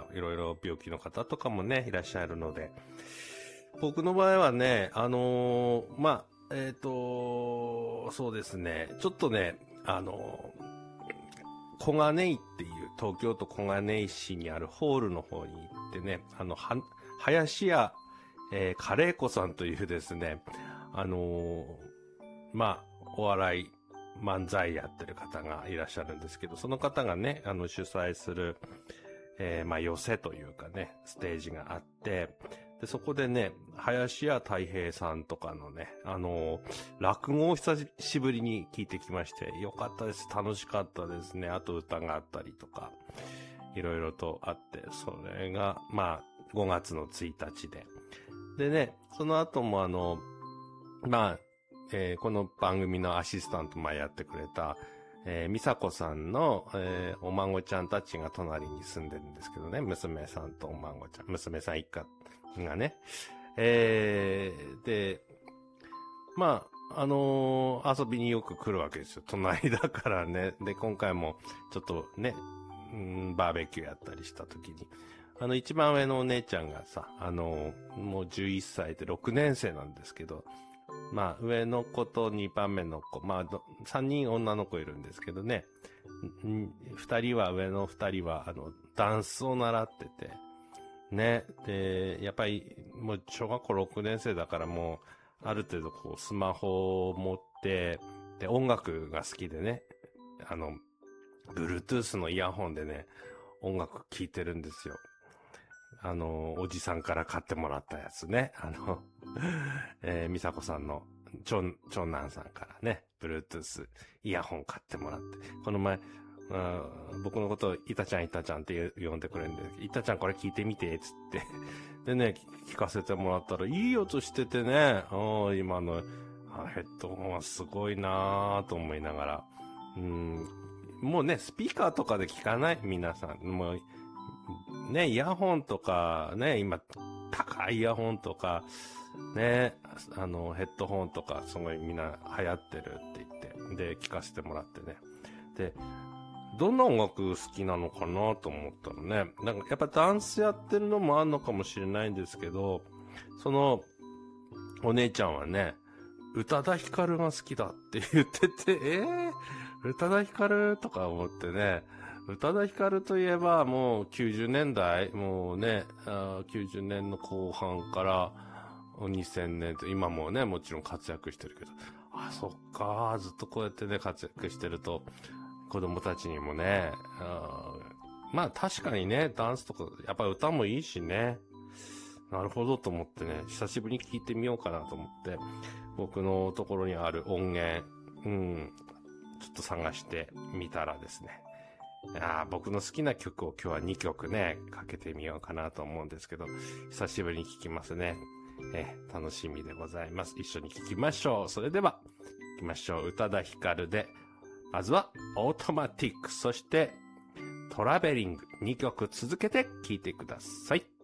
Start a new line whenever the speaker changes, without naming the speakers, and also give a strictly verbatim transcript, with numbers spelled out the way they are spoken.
いろいろ病気の方とかもね、いらっしゃるので、僕の場合はね、あのー、まあ、えっと、そうですね、ちょっとね、あのー、小金井っていう、東京都小金井市にあるホールの方に行ってね、あの、は、林家、えー、カレー子さんというですね、あのー、まあ、お笑い、漫才やってる方がいらっしゃるんですけど、その方がね、あの、主催する、えー、まあ、寄席というかね、ステージがあって、で、そこでね、林家たい平さんとかのね、あのー、落語を久しぶりに聞いてきまして、よかったです。楽しかったですね。あと歌があったりとか、いろいろとあって、それが、まあ、ごがつのついたちで。でね、その後もあの、まあ、えー、この番組のアシスタントもやってくれた、えー、美佐子さんの、えー、お孫ちゃんたちが隣に住んでるんですけどね、娘さんとお孫ちゃん、娘さん一家がね、えー、で、まあ、あのー、遊びによく来るわけですよ。隣だからね。で、今回もちょっとね、うん、バーベキューやったりした時に、あの、一番上のお姉ちゃんがさ、あのー、もうじゅういっさいでろくねん生なんですけど、まあ、上の子とにばんめの子、まあ、さんにん女の子いるんですけどね、ふたりは、上のふたりは、あの、ダンスを習ってて、ね、で、やっぱり、もう、小学校ろくねん生だからもう、ある程度こう、スマホを持って、で、音楽が好きでね、あの、Bluetooth のイヤホンでね、音楽聴いてるんですよ。あの、おじさんから買ってもらったやつね。あの、えー、美佐子さんの長、長男さんからね、Bluetooth イヤホン買ってもらって。この前、僕のことをイタちゃんイタちゃんって呼んでくれるんで、イタちゃんこれ聞いてみて、つって。でね、聞かせてもらったら、いい音しててね、今のヘッドホンはすごいなぁと思いながら。うん、もうね、スピーカーとかで聞かない皆さん。もうね、イヤホンとか、ね、今、高いイヤホンとか、ね、あの、ヘッドホンとか、すごいみんな流行ってるって言って、で、聞かせてもらってね。で、どんな音楽好きなのかなと思ったらね、なんかやっぱダンスやってるのもあんのかもしれないんですけど、その、お姉ちゃんはね、宇多田ヒカルが好きだって言ってて、えー、宇多田ヒカルとか思ってね、宇多田ヒカルといえばもうきゅうじゅうねんだい、もうね、きゅうじゅうねんの後半からにせんねんと今もね、もちろん活躍してるけど、あ、そっか、ずっとこうやってね、活躍してると、子供たちにもね、あまあ確かにね、ダンスとか、やっぱり歌もいいしね、なるほどと思ってね、久しぶりに聴いてみようかなと思って、僕のところにある音源、うん、ちょっと探してみたらですね、あ僕の好きな曲を今日はにきょくね、かけてみようかなと思うんですけど、久しぶりに聴きますね。え、楽しみでございます。一緒に聴きましょう。それでは、聴きましょう。宇多田ヒカルで、まずは、オートマティック、そして、トラベリング、にきょく続けて聴いてください。